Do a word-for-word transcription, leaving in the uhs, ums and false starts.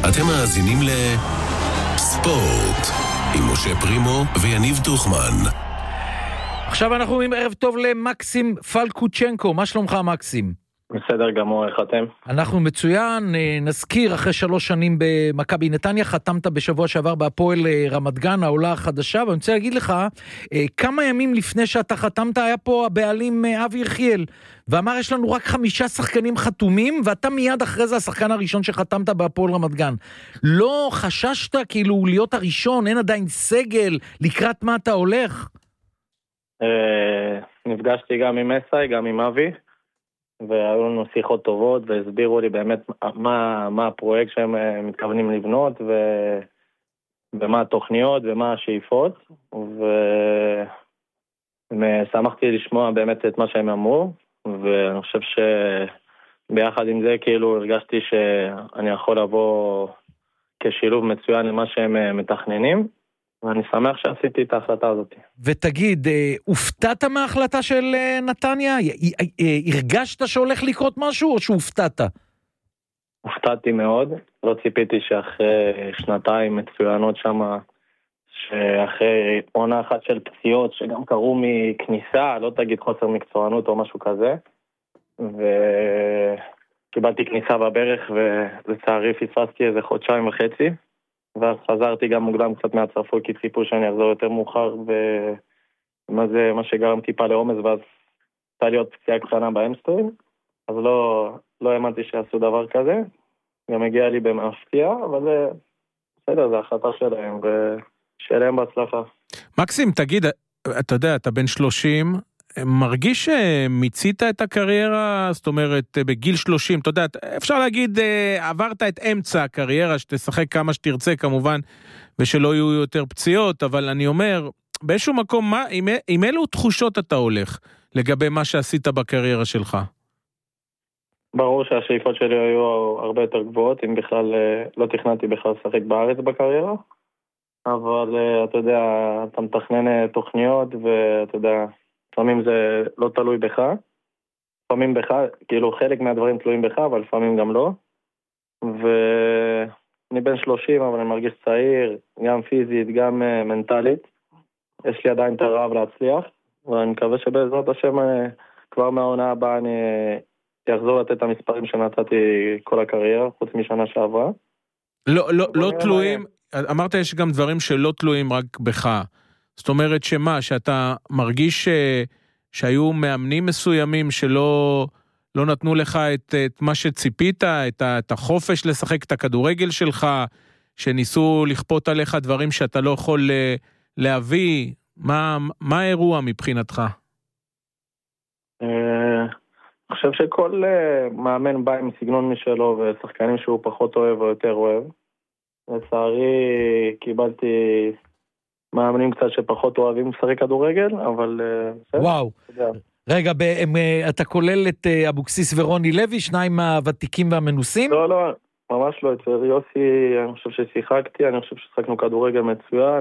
אתם מאזינים לספורט עם משה פרימו ויניב דוכמן. עכשיו אנחנו עם ערב טוב למקסים פלקוצ'נקו. מה שלומך מקסים? בסדר גמור, איך אתם? אנחנו מצוין. נזכיר, אחרי שלוש שנים במכבי נתניה, חתמת בשבוע שעבר בהפועל רמת גן, העולה החדשה, ואני רוצה להגיד לך, כמה ימים לפני שאתה חתמת, היה פה הבעלים אבי יחיאל, ואמר יש לנו רק חמישה שחקנים חתומים, ואתה מיד אחרי זה השחקן הראשון שחתמת בהפועל רמת גן. לא חששת כאילו להיות הראשון, אין עדיין סגל, לקראת מה אתה הולך? נפגשתי גם עם מסי, גם עם אבי, והיו לנו שיחות טובות, והסבירו לי באמת מה, מה הפרויקט שהם מתכוונים לבנות, ו... ומה התוכניות, ומה השאיפות, ושמחתי לשמוע באמת את מה שהם אמרו, ואני חושב שביחד עם זה כאילו הרגשתי שאני יכול לבוא כשילוב מצוין למה שהם מתכננים, ואני שמח שעשיתי את ההחלטה הזאת. ותגיד, הופתעת מההחלטה של נתניה? הרגשת שהולך לקרות משהו או שהופתעת? הופתעתי מאוד. לא ציפיתי שאחרי שנתיים מצוינות שם, שאחרי עונה אחת של פציעות שגם קרו מכניסה, לא תגיד חוסר מקצוענות או משהו כזה, וקיבלתי כניסה בברך ולצערי פספסתי איזה חודשיים וחצי. ואז חזרתי גם מוקדם קצת מהצרפות, כי ציפו שאני אחזור יותר מאוחר, ומה זה, מה שגרם טיפה לעומס, ואז הייתה להיות פציעה קטנה באמסטרים, אז לא, לא האמנתי שעשו דבר כזה, גם הגיע לי במפתיע, אבל זה, בסדר, זה החלטה שלהם, ושיהיה להם בהצלחה. מקסים, תגיד, אתה יודע, אתה בן שלושים, מרגיש שמיצית את הקריירה, זאת אומרת, בגיל שלושים, אתה יודע, אפשר להגיד, עברת את אמצע הקריירה, שתשחק כמה שתרצה כמובן, ושלא יהיו יותר פציעות, אבל אני אומר, באיזשהו מקום, מה, עם, עם אילו תחושות אתה הולך, לגבי מה שעשית בקריירה שלך? ברור שהשאיפות שלי היו הרבה יותר גבוהות, אם בכלל, לא תכננתי בכלל לשחק בארץ בקריירה, אבל אתה יודע, אתה מתכנן תוכניות, ואתה יודע, לפעמים זה לא תלוי בך, לפעמים בך, כאילו חלק מהדברים תלויים בך, אבל לפעמים גם לא, ואני בן שלושים, אבל אני מרגיש צעיר, גם פיזית, גם מנטלית, יש לי עדיין את הרעב להצליח, ואני מקווה שבעזרת השם כבר מהעונה הבאה אני אחזור לתת את המספרים שנתתי כל הקריירה, חוץ משנה שעברה. לא, לא, לא תלויים, אמרת יש גם דברים שלא תלויים רק בך, זאת אומרת שמה, שאתה מרגיש ש... שהיו מאמנים מסוימים שלא לא נתנו לך את, את מה שציפית, את, ה... את החופש לשחק את הכדורגל שלך, שניסו לכפות עליך דברים שאתה לא יכול להביא, מה, מה האירוע מבחינתך? אני חושב שכל מאמן בא עם סגנון משלו, ושחקנים שהוא פחות אוהב או יותר אוהב. לצערי קיבלתי מאמנים קצת שפחות אוהבים לשחק כדורגל, אבל... וואו. רגע, אתה כולל את אבוקסיס ורוני לוי, שניים מהוותיקים והמנוסים? לא, לא, ממש לא. אצל יוסי, אני חושב ששיחקתי, אני חושב ששחקנו כדורגל מצוין.